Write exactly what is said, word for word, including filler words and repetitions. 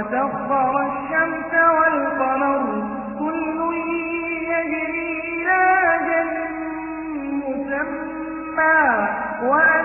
وسخر الشمس والقمر كل يجري إلى أجل مسمى